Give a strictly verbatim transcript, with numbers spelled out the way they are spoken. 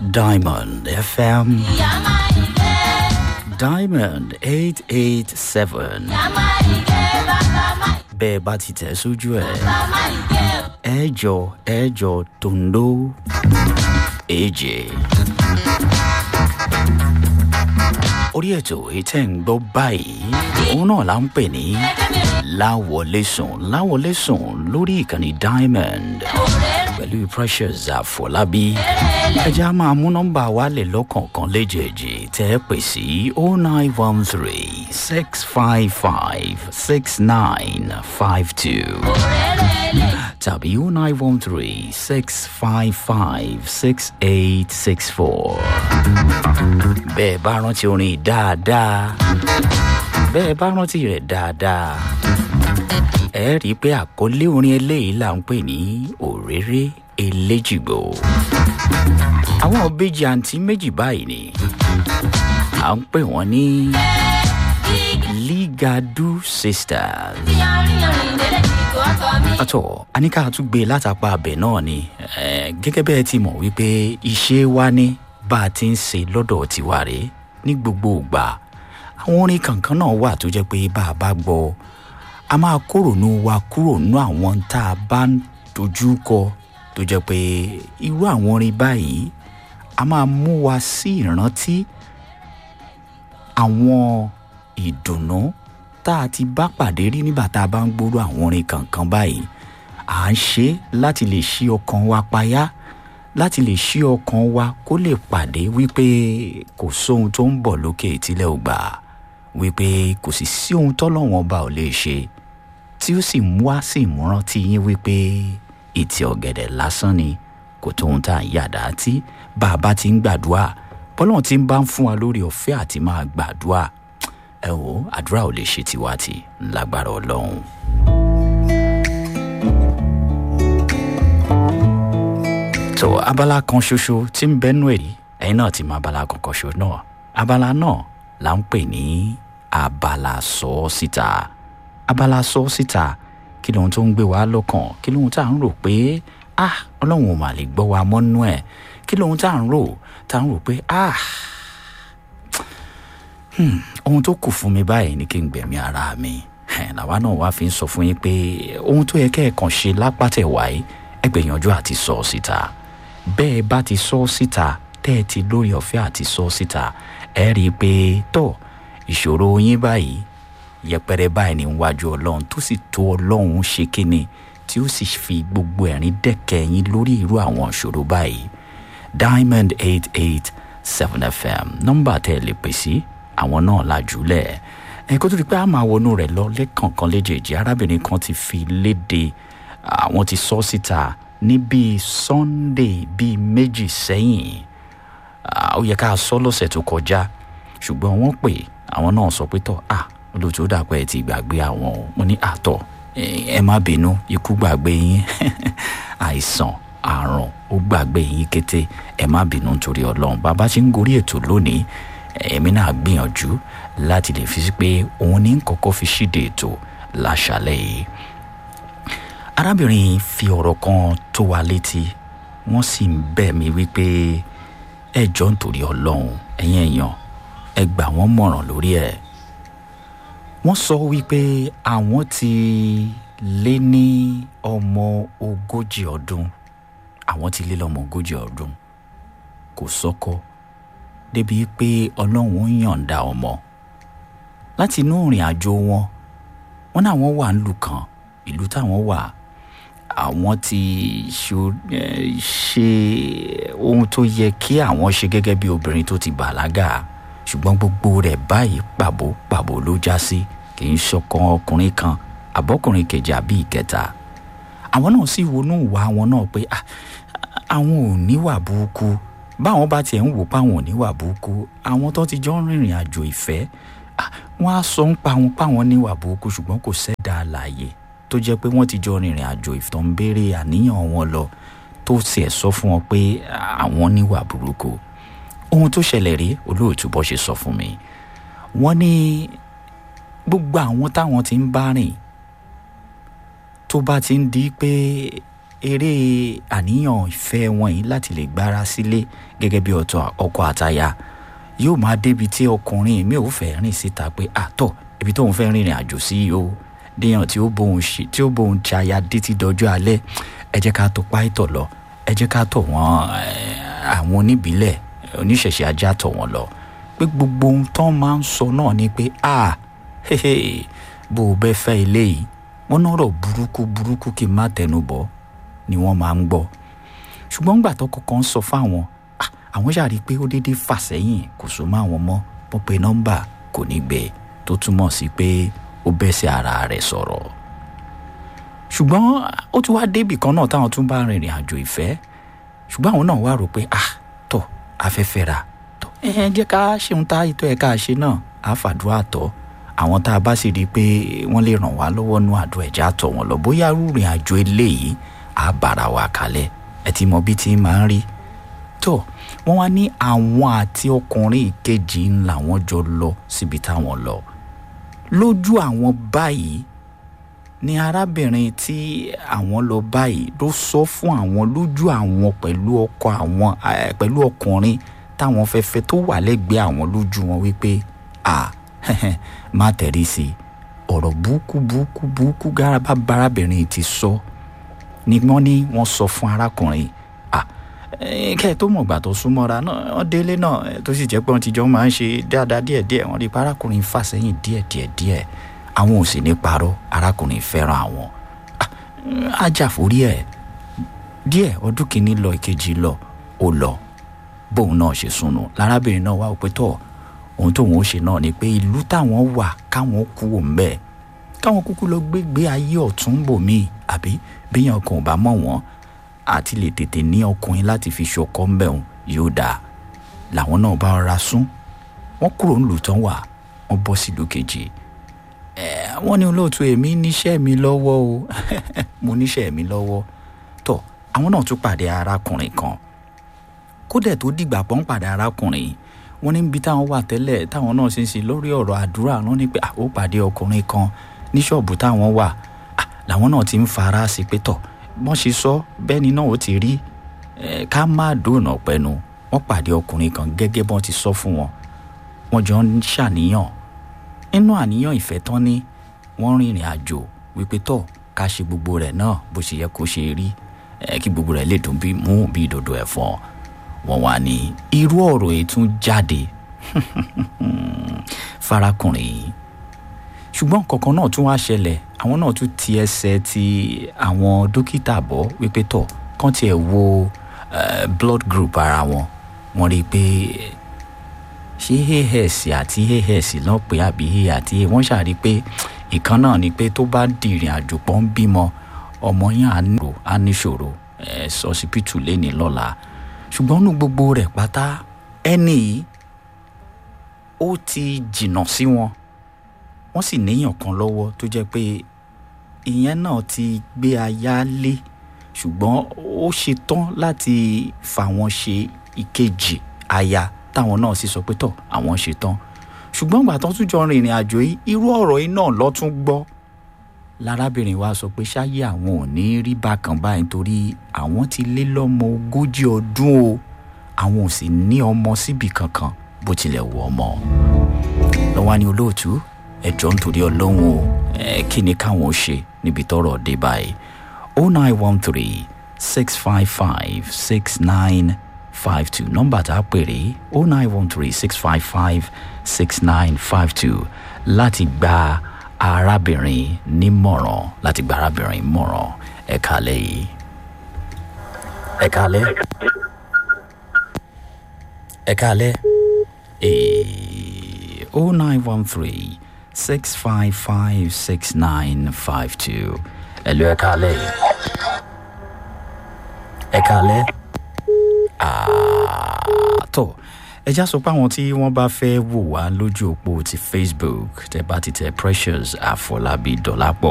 Diamond F M. Diamond eight eight seven. Bẹ́ẹ̀ bá ti tẹ̀ sójú ẹ̀. Ẹ̀jọ ẹ̀jọ tòǹdó èjè. Orí ètò ìtẹ̀ ń gbọ́ báyìí, òun náà là ń pè ní Láwọlésùn. Láwọlésùn lórí ìkànnì Diamond pẹ̀lú Precious Àfọlábí. Ẹja máa mú nọ́mbà wálẹ̀ lọ́kọ̀ọ̀kan léjèèjì tẹ́ ẹ pè sí oh nine one three six five five six nine five two tàbí oh nine one three six five five six eight six four. Bẹ́ẹ̀ bá rántí orin dáadáa, bẹ́ẹ̀ bá rántí rẹ̀ dáadáa, ẹ rí i pé àkọlé orin eléyìí là ń pè ní Òréré Eléjìgbò. Àwọn òbejì àǹtí méjì báyìí ni à ń pè wọ́n ní Ligadu Sisters. Àtọ̀ àníkà tún gbé látàpá abẹ náà ni gẹ́gẹ́ bẹ́ẹ̀ ti mọ̀ wípé iṣẹ́ wa ní bá a ti ń ṣe lọ́dọ̀ tiwa rèé ní gbogbo ìgbà. Àwọn orin kankan náà wà tó jẹ́ pé bá a bá gbọ́ a máa kúrònú wa kúrò nú àwọn tá a bá ń dojú kọ tó jẹ́ pé irú àwọn orin báyìí a máa mú wa sí ìrántí àwọn ìdùnnú tá a ti bá pàdé rí nígbà tá a bá ń gbóró àwọn orin kankan báyìí. À ń ṣe láti lè ṣí ọkàn wa payá, láti lè ṣí ọkàn wa kó lè pàdé wípé kò sóhun tó ń bọ̀ lókè ìtílẹ̀ ògbà, wípé kò sì sí ohun tọ́lọ́wọ́n ọba ò lè ṣe, tí ó sì mú wá sí ìmúrántí yín wípé ìtì ọ̀gẹ̀dẹ̀ lásán ni kò tó ohun tá à ń yàdá tí bá a bá ti ń gbàdúrà bọ́lọ́run ti ń bá ń fún wa lórí ọ̀fẹ́ àti máa gbàdúrà. Ẹ wò, àdúrà ò lè ṣe tiwa tì lágbára Ọlọ́run. tó abala kan ṣoṣo tí ń bẹ́nu èyí ẹ̀yin náà ti mọ abala kankan ṣoṣo náà. Abala náà là ń pè ní abala sọ síta. Abala sọ síta, kí lóhun tó ń gbé wa lọ́kàn, kí lóhun tá à ń rò pé ah Ọlọ́run ò mà lè gbọ́ wa mọ́nú ẹ̀, kí lóhun tá à ń rò tá à ń rò pé ah hmm, ohun tó kù fún mi báyìí ni kí n gbẹ̀mí ara mi. Làwa náà wá fi ń sọ fún yín pé ohun tó yẹ kẹ́ ẹ̀ kàn ṣe lápátẹ̀ wáyé ẹ gbìyànjú àti sọ síta. Bẹ́ẹ̀ bá ti sọ síta, tẹ́ ẹ ti lórí ọ̀fẹ́ àti sọ síta, ẹ rí i pé tó ìṣòro yín báyìí yẹpẹrẹ báyìí ní wájú Ọlọ́run tó sì tó Ọlọ́run ṣe kíni tí ó sì fi gbogbo ẹ̀rín dẹ́kẹ̀ yín lórí irú àwọn ìṣòro báyìí. Diamond eight eight seven F M nọ́mbà tẹ́ ẹ lè pè sí àwọn náà lajúlẹ̀. ẹ kó tó di pé a máa wọnú rẹ̀ lọ lẹ́kànkan léjèèjì, arábìnrin kan ti fi léde, àwọn ti sọ síta ní bíi Sunday bíi méjì sẹ́yìn. Ó yẹ ká sọ lọ́sẹ̀ tó kọjá ṣùgbọ́n wọ́n pè àwọn náà sọ pé tọ́ ah olóòtú dàpọ̀ ẹ ti gbàgbé àwọn o. Mo ní àtọ̀ ẹ má bínú, ikú gbàgbé yín àìsàn àrùn ó gbàgbé yín kété, ẹ má bínú nítorí Ọlọ́run. Bàbá ṣe ń gorí ètò lónìí, èmi náà gbìyànjú láti lè fi sí pé òun ní kọ́kọ́ fi ṣíde ètò láṣálẹ́ yìí. Arábìnrin fi ọ̀rọ̀ kan tó wa létí, wọ́n sì ń bẹ̀ mí wípé ẹ jọ̀ọ́ nítorí Ọlọ́run ẹ̀yin èèyàn ẹ gbà wọ́n mọ̀ràn lórí ẹ̀. Wọ́n sọ wípé àwọn ti lé ní ọmọ ogójì ọdún, àwọn ti lé lọ́mọ ogójì ọdún, kò sọ́kọ, débi pé Ọlọ́run ń yọ̀ǹda ọmọ láti inú ìrìn àjò wọn. Wọ́n náà wọ́n wà nílùú kan, ìlú táwọn wà, àwọn ti ṣe ohun tó yẹ kí àwọn ṣe gẹ́gẹ́ bí obìnrin tó ti bàlágà, ṣùgbọ́n gbogbo rẹ̀ báyìí pàbó pàbó ló já sí, kì í ṣọkan ọkùnrin kan àbọ́kùnrin kejì àbí ìkẹta. Àwọn náà sì wọnú ìwà wọn náà pé àwọn ò níwà burúkú, báwọn bá tiẹ̀ ń wò páwọn ò níwà burúkú, àwọn tó ti jọ ń rìnrìn àjò ìfẹ́ wọ́n á sọ ń pa wọn páwọn níwà burúkú, ṣùgbọ́n kò sẹ́dá àlàyé tó jẹ́ pé wọ́n ti jọ rìnrìn àjò ìfẹ́ tó ń béèrè àníyàn wọn lọ tó sì ẹ̀ sọ fún wọn pé àwọn níwà burúkú. Ohun tó ṣẹlẹ̀ rí olóòtú bọ́ ṣe sọ fún mi, wọ́n ní gbogbo àwọn táwọn ti ń bá rìn tó bá ti ń di pé eré àníyàn ìfẹ́ wọn yìí láti lè gbára sílé gẹ́gẹ́ bí ọkọ àtaya yóò máa débi tí ọkùnrin mi ò fẹ́ rìn síta pé àtọ̀ ibi tóun fẹ́ rìnrìn àjò sí o déyàn tí ó bóun ṣe tí ó bóun ṣaya dé ti dọjọ́ alẹ́ ẹ jẹ́ ká tó páìtọ̀ lọ ẹ jẹ́ ká tọ̀ wọ́n àwọn oníbílẹ̀ oníṣẹ̀ṣẹ̀ ajá tọ̀ wọ́n lọ pé gbogbo ohun tán máa ń sọ náà ni pé ah hehe bó o bẹ́ fẹ́ ilé yìí wọ́n náà rọ̀ burúkú burúkú kí n má tẹnu bọ̀ ni wọ́n máa ń gbọ́ ṣùgbọ́n ńgbà tó kọ́kọ́ ń sọ fáwọn àwọn ṣàrí pé ó déédéé fà sẹ́yìn kò so mọ́ àwọn mọ́ wọ́n pe nọ́mbà kò ní gbé tó túmọ̀ sí pé ó bẹ́ sí ara rẹ̀ sọ̀rọ̀ ṣùgbọ́n ó tún wá débì kan náà táwọn tún bá rìnrìn àjò ìfẹ́ ṣùgbọ́n àwọn náà wá rò pé ah tọ́ afẹ́fẹ́ ra tọ́ ẹ jẹ́ ká ṣeun tá ìtọ́ ẹ̀ ká ṣe náà á fàdúrà tọ́ àwọn tá a bá sì rí i pé wọ́n lè ràn wá lọ́wọ́ nú àdúrà ẹ̀já tọ̀ wọ́n lọ bóyá rúrin àjò eléyìí á bára wa kalẹ̀ ẹ ti mọ bí tí máa ń rí tó wọ́n wá ní àwọn àti ọkùnrin ìkejì ńlá wọn jọ lọ síbi táwọn lọ lójú àwọn báyìí ni arábìnrin tí àwọn lọ báyìí ló sọ fún àwọn lójú àwọn pẹ̀lú ọkọ àwọn pẹ̀lú ọkùnrin táwọn fẹ́fẹ́ tó wà lẹ́gbẹ̀ẹ́ àwọn lójú wọn wípé à má tẹ̀rí sí i ọ̀rọ̀ búkú búkú búkú gáràbá bárábìnrin ti sọ ni wọ́n ní wọ́n sọ fún arákùnrin à kẹ́ ẹ̀ tó mọ̀gbà tó súnmọ́ra náà wọ́n délé náà tó sì jẹ́ pé wọ́n ti jọ máa ń ṣe dáadáa díẹ̀díẹ̀ wọ́n rí i pé arákùnrin fà sẹ́yìn díẹ̀díẹ̀ díẹ̀ àwọn ò sì ní parọ́ arákùnrin fẹ́ràn àwọn ajáforí ẹ̀ díẹ̀ ọdún kìíní lọ ìkejì lọ ó lọ bóun náà ṣe súnú lárábìnrin náà wá ó pé tọ́ ohun tóun ó ṣe náà ni pé ìlú táwọn wà káwọn kú òun bẹ́ẹ̀ káwọn kúkú lọ gbégbé ayé ọ̀tún bòmíì àbí bíyàn kan ò bá mọ̀ wọ́n àti lè tètè ní ọkùnrin láti fi ṣọkọ ń bẹ̀rùn yóò dáa làwọn náà bá ra sún wọ́n kúrò ń lù tán wà wọ́n bọ́ sílùú kejì ẹ̀ wọ́n ní olóòtú èmi níṣẹ́ mi lọ́wọ́ o mo níṣẹ́ mi lọ́wọ́ tọ́ àwọn náà tún pàdé arákùnrin kan kódẹ̀ tó dìgbà pọ́n pàdé arákùnrin wọ́n ní ibi táwọn wà tẹ́lẹ̀ táwọn náà ṣe ń ṣe lórí ọ̀rọ̀ àdúrà wọ́n ní pé ó pàdé ọkùnrin kan ní ṣọ́ọ̀bù táwọn wà làwọn náà ti ń fara sí pé tọ̀ wọ́n ṣe sọ bẹ́ẹ̀ ni náà ó ti rí ká má dòònà pẹ́nu wọ́n pàdé ọkùnrin kan gẹ́gẹ́ bọ́n ti sọ fún wọn wọ́n jọ ń ṣàníyàn nínú àníyàn ìfẹ́ tán ní wọ́n rìnrìn àjò wípé tọ̀ ká ṣe gbogbo rẹ̀ náà bó ṣe yẹ kó ṣe rí kí gbogbo rẹ̀ lè dùn bí mú bí ìdodo ẹ̀fọn wọ́n wá ní irú ọ̀rọ̀ èyí tún jáde farakùnrin yìí ṣùgbọ́n kankan náà tún wá ṣẹlẹ̀ àwọn náà tún ti ẹsẹ̀ ti àwọn dókítà bọ̀ wípé tọ̀ kán tiẹ̀ wo uh, blood group ara wọn wọ́n rí i pé ṣé as àti as náà pé àbí a àti a wọ́n ṣàrí pé ìkan náà ni pé tó bá dìrìn àjò pọ̀ ń bímọ ọmọ yẹn á níṣòro ẹ̀ sọ́sibítù lẹ́ni lọ́la ṣùgbọ́n nínú gbogbo rẹ̀ pátá ẹni yìí ó ti jìnnà sí wọn wọ́n sì níyàn kan lọ́wọ́ tó jẹ́ pé ìyẹn náà ti gbé aya lé ṣùgbọ́n ó ṣetán láti fà wọ́n ṣe ìkejì aya táwọn náà sì sọ pé tọ̀ àwọn ṣetán ṣùgbọ́n ìgbà tó tún jọ rìnrìn àjò yìí irú ọ̀rọ̀ yìí náà ló tún gbọ́ lárábìnrin wa sọ pé ṣáyé àwọn ò ní rí bákan báyìí torí àwọn ti lé lọ́mọ ogójì ọdún o àwọn ò sì ní ọmọ síbì kankan bó tilẹ̀ wù ọmọ lọ́wọ́ ni olóòtú ẹjọ́ nítorí ọlọ́run o ẹ kí ni káwọn ó ṣe níbi tọ́rọ̀ dé báyìí oh nine one three six five five six nine five two nọ́mbà tá a pèrè oh nine one three six five five six nine five two láti gba arábìnrin nímọ̀ràn láti gba arábìnrin nímọ̀ràn ẹ kálẹ́ yìí ẹ kálẹ́ ẹ kálẹ́ oh nine one three six five five six nine five two ẹ lọ ẹ kálẹ́ yìí ẹ kálẹ́ tó ẹ já sọ pé àwọn tí wọ́n bá fẹ́ wò wá lójú òpó ti Facebook tẹ́ bá ti tẹ Precious Àfọlábí Dọ̀lápọ̀